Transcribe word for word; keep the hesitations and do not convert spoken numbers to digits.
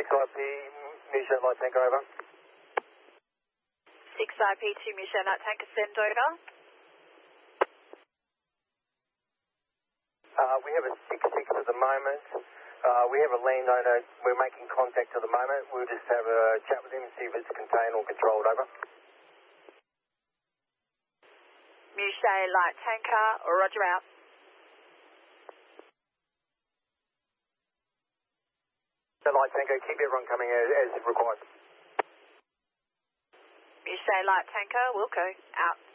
six I P, Musha Light Tanker, over. six I P to Musha Light Tanker, send over. Uh, we have a six six at the moment. Uh, we have a landowner. We're making contact at the moment. We'll just have a chat with him and see if it's contained or controlled, over. Musha Light Tanker, roger out. The Light Tanker, keep everyone coming as, as required. Musha Light Tanker, Wilco, out.